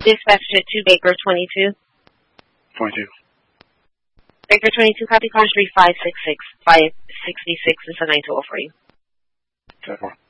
dispatched it to Baker 22. 22. Baker 22, copy, car street 566. 566 is a 920 for you. 10-4.